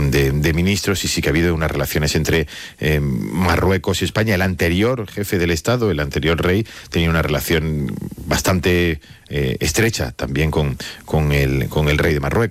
de ministros, y sí que ha habido unas relaciones entre Marruecos y España. El anterior jefe del Estado, el anterior rey, tenía una relación bastante estrecha también con el rey de Marruecos.